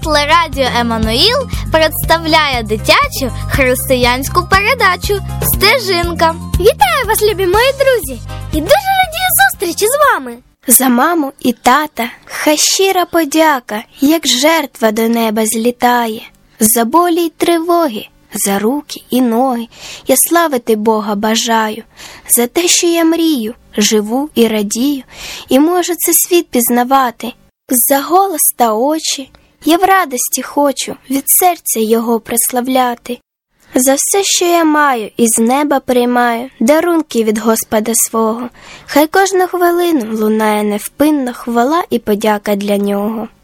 Телерадіо Еммануїл представляє дитячу християнську передачу «Стежинка». Вітаю вас, любі мої друзі! І дуже радію зустрічі з вами! За маму і тата хай щира подяка, як жертва до неба злітає. За болі й тривоги, за руки і ноги я славити Бога бажаю. За те, що я мрію, живу і радію, і можу це світ пізнавати. За голос та очі я в радості хочу від серця Його прославляти. За все, що я маю, із неба приймаю дарунки від Господа свого. Хай кожну хвилину лунає невпинно хвала і подяка для Нього.